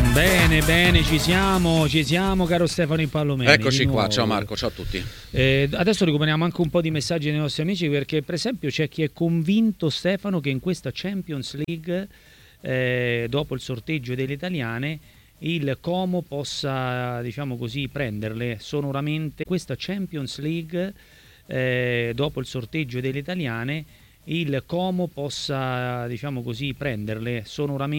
Bene, ci siamo caro Stefano Impallomeni. Eccoci qua, ciao Marco, ciao a tutti. Adesso recuperiamo anche un po' di messaggi dei nostri amici, perché per esempio c'è chi è convinto, Stefano, che in questa Champions League, dopo il sorteggio delle italiane, il Como possa, diciamo così, prenderle sonoramente. Questa Champions League, dopo il sorteggio delle italiane, il Como possa, diciamo così, prenderle sonoramente